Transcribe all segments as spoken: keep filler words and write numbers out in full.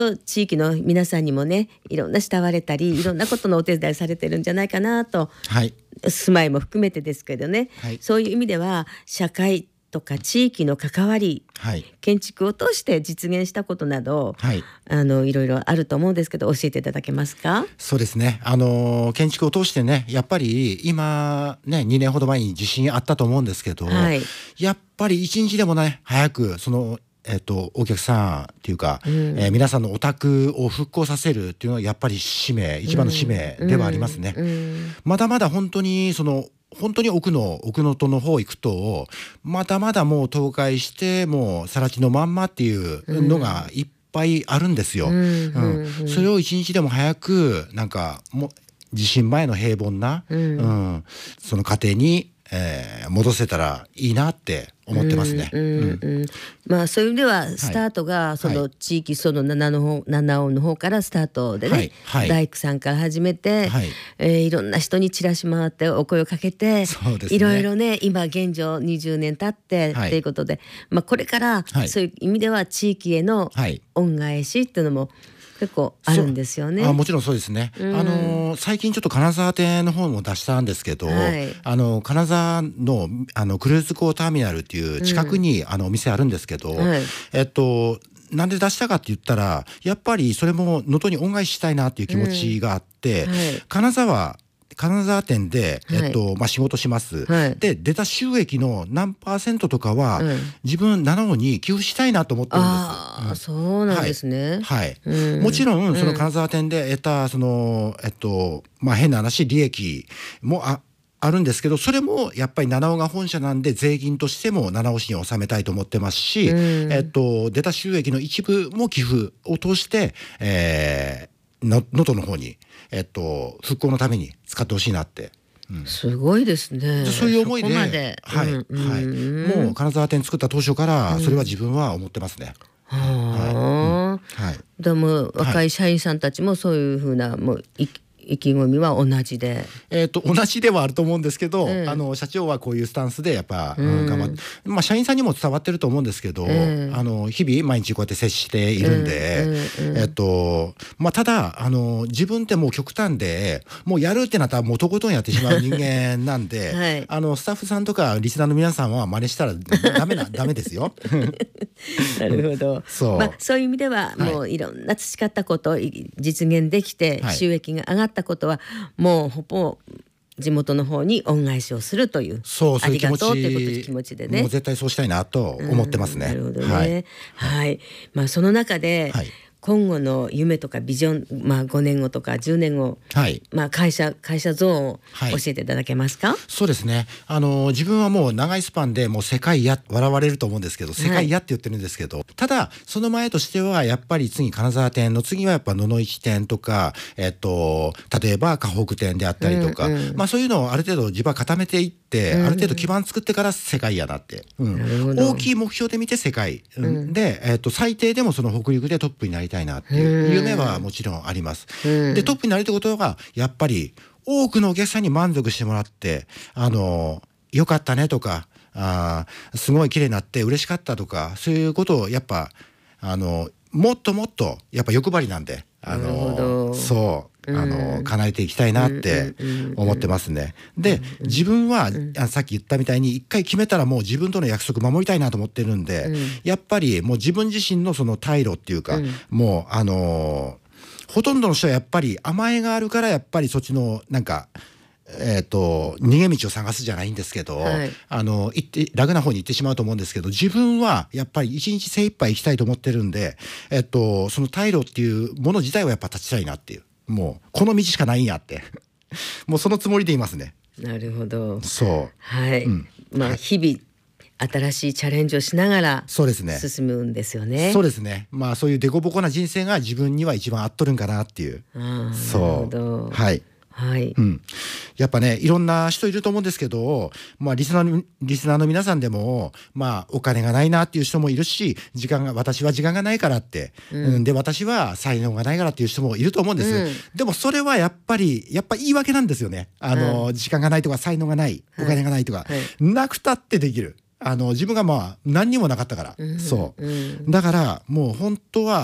地域の皆さんにもね、いろんな慕われたりいろんなことのお手伝いされてるんじゃないかなと、 はい、 住まいも含めてですけどね、 はい、 そういう意味では社会とか地域の関わり、 はい、 建築を通して実現したことなど、 はい、 あのいろいろあると思うんですけど、教えていただけますか？ そうですね、あの建築を通してね、やっぱり今ねにねんほど前に地震あったと思うんですけど、 はい、 やっぱり一日でもね早くそのえっと、お客さんっていうか、 うん、 えー皆さんのお宅を復興させるっていうのはやっぱり使命、一番の使命ではありますね。 うんうん、 まだまだ本当にその本当に奥の奥能登の方行くとまだまだもう倒壊してもう更地のまんまっていうのがいっぱいあるんですよ。 うんうんうん、 それを一日でも早くなんかもう地震前の平凡な、 うんうん、その家庭に、えー戻せたらいいなって思ってますね。 うんうんうん、まあそういう意味ではスタートがその地域その七の方七尾の方からスタートでね、 はいはい、 大工さんから始めて、 はい、 えーいろんな人にチラシ回ってお声をかけて、 そうですね、 いろいろね今現状にじゅうねん経ってはいっていうことで、まあこれからはいそういう意味では地域へのはい恩返しっていうのも結構あるんですよね。 あもちろんそうですね、 うんあの最近ちょっと金沢店の方も出したんですけど、 はい、 あの金沢の、あのクルーズ港ターミナルっていう近くに、うん、あのお店あるんですけど、はい、えっとなんで出したかって言ったらやっぱりそれも能登に恩返ししたいなっていう気持ちがあって、うんはい、金沢金沢店で、えっとまあ、仕事します、はい、で出た収益の何パーセントとかは、はい、自分七尾に寄付したいなと思ってるんです。 あ、うん、そうなんですね。 はい、はい、 うん、 もちろんその金沢店で得たその、えっとまあ、変な話利益もああるんですけど、それもやっぱり七尾が本社なんで税金としても七尾市に納めたいと思ってますし、うん、えっと出た収益の一部も寄付を通して、えー、の能登の方にえっと、復興のために使ってほしいなって、 うん、すごいですね。 そういう思いで、 そこまで、 はい、 うんはい、もう金沢店作った当初からそれは自分は思ってますね。 うん、はあ、はい、でも若い社員さんたちもそういうふうなもうい意気込みは同じで、 えー、と同じではあると思うんですけど、えー、あの社長はこういうスタンスでやっぱ、うん、頑張って、まあ、社員さんにも伝わってると思うんですけど、えー、あの日々毎日こうやって接しているんで、えーえーとまあ、ただあの自分ってもう極端でもうやるってなったらもうとことんやってしまう人間なんで、はい、あのスタッフさんとかリスナーの皆さんは真似したらダメなダメですよ。 なるほど。そう、まあ、そういう意味ではもういろんな培ったことを実現できて収益が上がったことはもうほぼ地元の方に恩返しをするという、 そうそういう気持ち、 ありがとうということ気持ちでね、 もう絶対そうしたいなと思ってますね。 なるほどね。はい、はい、まあその中で、はい、今後の夢とかビジョン、まあ、ごねんごとかじゅうねんご、はいまあ、会社会社像を教えていただけますか？ はい、そうですね、あの自分はもう長いスパンでもう世界や笑われると思うんですけど、世界やって言ってるんですけど、はい、ただその前としてはやっぱり次金沢店の次はやっぱ野々市店とか、えっと、例えば河北店であったりとか、うんうんまあ、そういうのをある程度自分は固めていって、うん、ある程度基盤作ってから世界やなって、うん、大きい目標で見て世界、うん、で、えっと、最低でもその北陸でトップになりたいなっていう夢はもちろんあります。でトップになるってことはやっぱり多くのお客さんに満足してもらって、あのよかったねとか、あすごい綺麗になって嬉しかったとか、そういうことをやっぱあのもっともっとやっぱ欲張りなんで、あのそうあの、うん、叶えていきたいなって思ってますね。で自分は、うん、さっき言ったみたいに一回決めたらもう自分との約束守りたいなと思ってるんで、うん、やっぱりもう自分自身のその退路っていうか、うん、もうあのほとんどの人はやっぱり甘えがあるからやっぱりそっちのなんかえー、と逃げ道を探すじゃないんですけど、はい、あの行って楽な方に行ってしまうと思うんですけど、自分はやっぱり一日精一杯行きたいと思ってるんで、えー、とその退路っていうもの自体はやっぱ立ちたいなっていう、もうこの道しかないんやってもうそのつもりでいますね。 なるほど。 そうはい、うん、まあ、はい、日々新しいチャレンジをしながら進むんですよね。 そうですね。まあそういう凸凹な人生が自分には一番合っとるんかなっていう。 あ、 そう。 なるほど。 はい。 はい、 うん、やっぱねいろんな人いると思うんですけど、まあ、リスナーのリスナーの皆さんでも、まあ、お金がないなっていう人もいるし、時間が私は時間がないからって、うんうん、で私は才能がないからっていう人もいると思うんです、うん、でもそれはやっぱりやっぱ言い訳なんですよね。あの、うん、時間がないとか才能がないお金がないとか、はいはい、なくたってできる、あの自分がまあ何にもなかったから、うん、そう、うん、だからもう本当は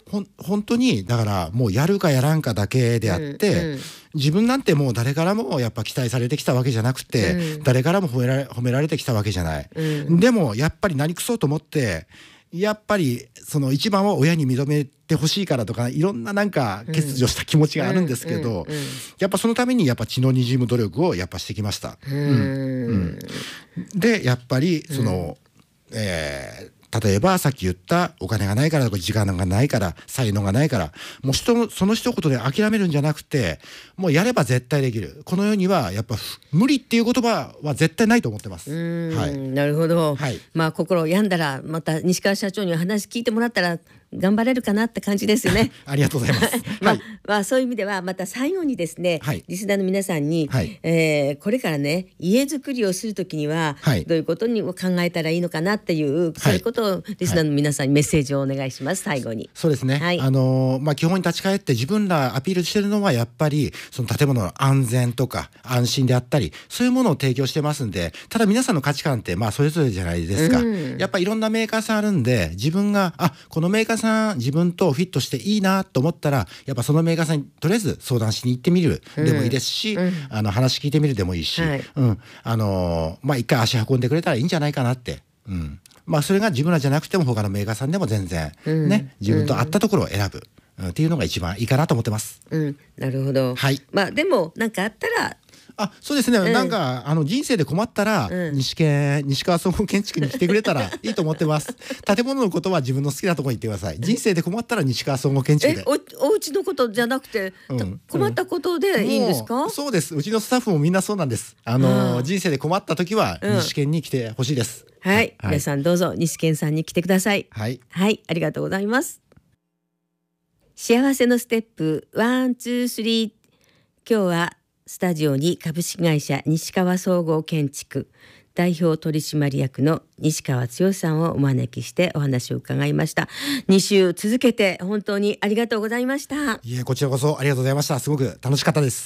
ほん本当にだからもうやるかやらんかだけであって、うんうん、自分なんてもう誰からもやっぱ期待されてきたわけじゃなくて、うん、誰からも褒められ、褒められてきたわけじゃない、うん、でもやっぱり何くそと思ってやっぱりその一番は親に認めてほしいからとかいろんななんか欠如した気持ちがあるんですけど、やっぱそのためにやっぱ血の滲む努力をやっぱしてきました。うんうん、でやっぱりその、うん、えー例えばさっき言ったお金がないからとか時間がないから才能がないからもう人その一言で諦めるんじゃなくてもうやれば絶対できる。この世にはやっぱ無理っていう言葉は絶対ないと思ってます。 うん、はい、なるほど、はい、まあ心を病んだらまた西川社長にお話聞いてもらったら頑張れるかなって感じですよね。 ありがとうございます。 まあ、はい、まあそういう意味ではまた最後にですね、はい、リスナーの皆さんに、はい、えー、これからね家づくりをするときには、はい、どういうことに考えたらいいのかなっていう、はい、そういうことをリスナーの皆さんにメッセージをお願いします。最後に。 そうですね。はい、あのー、まあ基本に立ち返って自分らアピールしてるのはやっぱりその建物の安全とか安心であったりそういうものを提供してますんで、ただ皆さんの価値観ってまあそれぞれじゃないですか。うん、やっぱりいろんなメーカーさんあるんで自分があこのメーカーさん自分とフィットしていいなと思ったらやっぱそのメーカーさんにとりあえず相談しに行ってみるでもいいですし、うん、あの話聞いてみるでもいいし、はい、うん、あのまあ一回足運んでくれたらいいんじゃないかなって、うん、まあそれが自分らじゃなくても他のメーカーさんでも全然、うん、ね自分と合ったところを選ぶ、うん、っていうのが一番いいかなと思ってます。 うん、なるほど。はい。まあでもなんかあったらあそうですね、うん、なんかあの人生で困ったら、うん、西県西川総合建築に来てくれたらいいと思ってます。建物のことは自分の好きなところに行ってください。人生で困ったら西川総合建築で。 え お, お家のことじゃなくて、うん、困ったことでいいんですか？ うん、そうです。うちのスタッフもみんなそうなんです。あのー、人生で困った時は西県に来てほしいです。 うん、はい、はい、皆さんどうぞ西県さんに来てください。はい、はい、ありがとうございます。幸せのステップワンツースリー、今日はスタジオに株式会社西川総合建築代表取締役の西川剛さんをお招きしてお話を伺いました。に週続けて本当にありがとうございました。 いえ、こちらこそありがとうございました。すごく楽しかったです。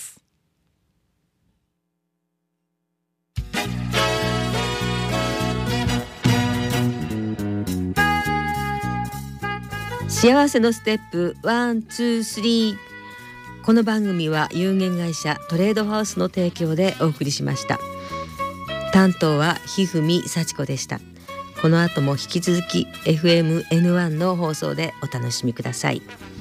幸せのステップワンツースリー、この番組は有限会社トレードハウスの提供でお送りしました。担当はひふみさちこでした。この後も引き続き エフエムエヌワン の放送でお楽しみください。